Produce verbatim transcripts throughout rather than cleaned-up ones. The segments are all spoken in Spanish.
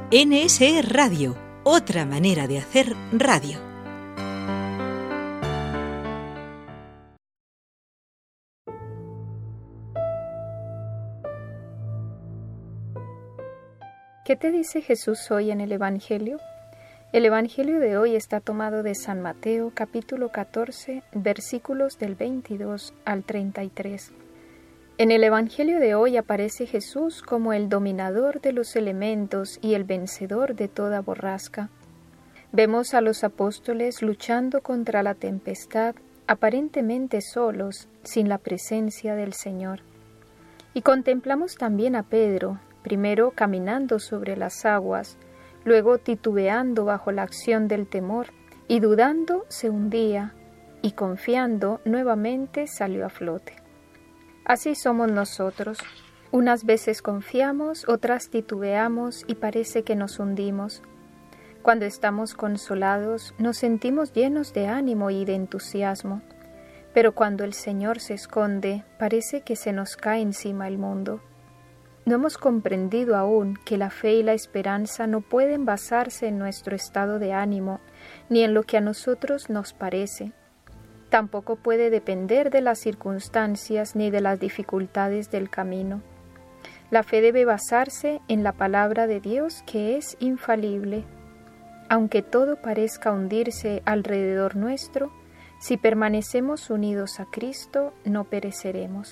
N S E Radio, otra manera de hacer radio. ¿Qué te dice Jesús hoy en el Evangelio? El Evangelio de hoy está tomado de San Mateo, capítulo catorce, versículos del veintidós al treinta y tres. En el Evangelio de hoy aparece Jesús como el dominador de los elementos y el vencedor de toda borrasca. Vemos a los apóstoles luchando contra la tempestad, aparentemente solos, sin la presencia del Señor. Y contemplamos también a Pedro, primero caminando sobre las aguas, luego titubeando bajo la acción del temor, y dudando se hundía, y confiando nuevamente salió a flote. Así somos nosotros. Unas veces confiamos, otras titubeamos y parece que nos hundimos. Cuando estamos consolados, nos sentimos llenos de ánimo y de entusiasmo, pero cuando el Señor se esconde, parece que se nos cae encima el mundo. No hemos comprendido aún que la fe y la esperanza no pueden basarse en nuestro estado de ánimo, ni en lo que a nosotros nos parece. Tampoco puede depender de las circunstancias ni de las dificultades del camino. La fe debe basarse en la palabra de Dios, que es infalible. Aunque todo parezca hundirse alrededor nuestro, si permanecemos unidos a Cristo, no pereceremos.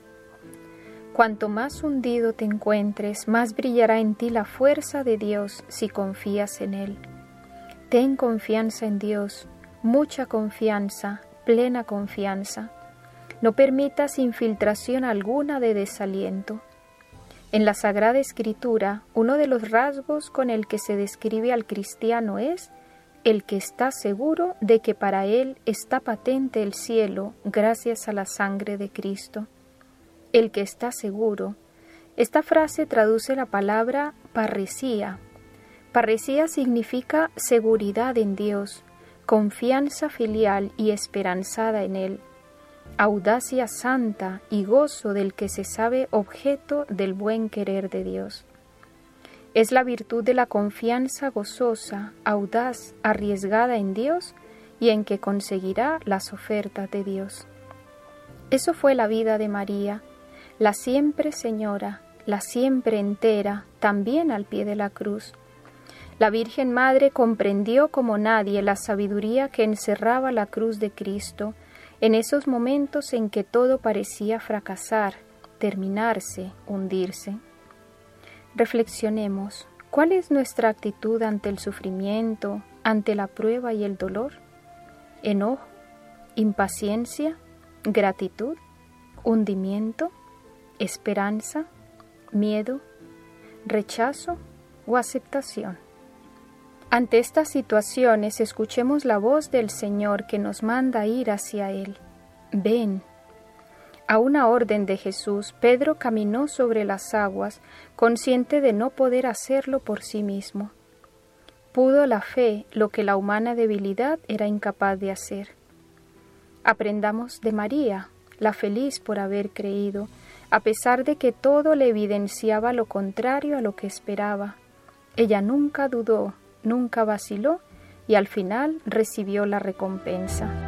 Cuanto más hundido te encuentres, más brillará en ti la fuerza de Dios si confías en Él. Ten confianza en Dios, mucha confianza, plena confianza. No permitas infiltración alguna de desaliento. En la Sagrada Escritura, uno de los rasgos con el que se describe al cristiano es el que está seguro de que para él está patente el cielo gracias a la sangre de Cristo. El que está seguro. Esta frase traduce la palabra parresía. Parresía significa seguridad en Dios, confianza filial y esperanzada en Él, audacia santa y gozo del que se sabe objeto del buen querer de Dios. Es la virtud de la confianza gozosa, audaz, arriesgada en Dios y en que conseguirá las ofertas de Dios. Eso fue la vida de María, la siempre señora, la siempre entera, también al pie de la cruz. La Virgen Madre comprendió como nadie la sabiduría que encerraba la cruz de Cristo en esos momentos en que todo parecía fracasar, terminarse, hundirse. Reflexionemos, ¿cuál es nuestra actitud ante el sufrimiento, ante la prueba y el dolor? ¿Enojo? ¿Impaciencia? ¿Gratitud? ¿Hundimiento? ¿Esperanza? ¿Miedo? ¿Rechazo o aceptación? Ante estas situaciones, escuchemos la voz del Señor que nos manda ir hacia Él. Ven. A una orden de Jesús, Pedro caminó sobre las aguas, consciente de no poder hacerlo por sí mismo. Pudo la fe lo que la humana debilidad era incapaz de hacer. Aprendamos de María, la feliz por haber creído, a pesar de que todo le evidenciaba lo contrario a lo que esperaba. Ella nunca dudó, nunca vaciló y al final recibió la recompensa.